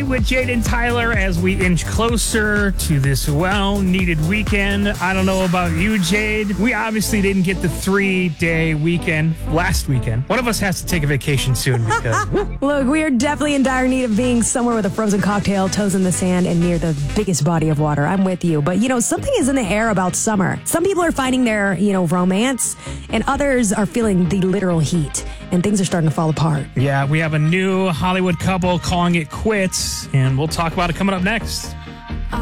with Jade and Tyler as we inch closer to this well-needed weekend. I don't know about you, Jade. We obviously didn't get the 3-day weekend last weekend. One of us has to take a vacation soon because... Look, we are definitely in dire need of being somewhere with a frozen cocktail, toes in the sand, and near the biggest body of water. I'm with you. But, something is in the air about summer. Some people are finding their, romance, and others are feeling the literal heat, and things are starting to fall apart. Yeah, we have a new Hollywood couple calling it quits, and we'll talk about it coming up next.